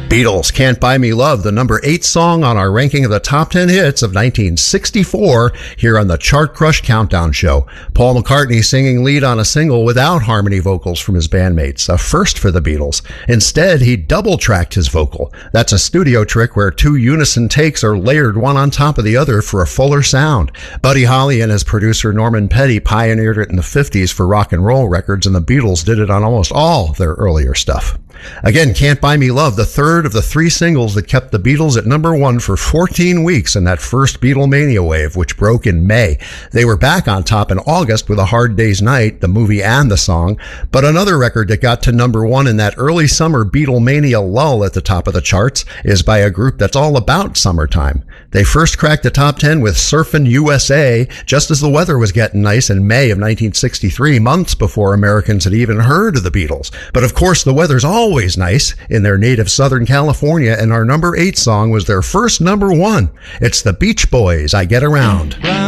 Beatles, Can't Buy Me Love, the number 8 song on our ranking of the top 10 hits of 1964 here on the Chart Crush Countdown Show. Paul McCartney singing lead on a single without harmony vocals from his bandmates, a first for the Beatles. Instead, he double-tracked his vocal. That's a studio trick where 2 unison takes are layered one on top of the other for a fuller sound. Buddy Holly and his producer Norman Petty pioneered it in the 50s for rock and roll records, and the Beatles did it on almost all their earlier stuff. Again, Can't Buy Me Love, the third of the 3 singles that kept the Beatles at number 1 for 14 weeks in that first Beatlemania wave, which broke in May. They were back on top in August with A Hard Day's Night, the movie and the song. But another record that got to number 1 in that early summer Beatlemania lull at the top of the charts is by a group that's all about summertime. They first cracked the top 10 with Surfin' USA just as the weather was getting nice in May of 1963, months before Americans had even heard of the Beatles. But of course, the weather's always nice in their native Southern California, and our number 8 song was their first number 1. It's the Beach Boys, I Get Around.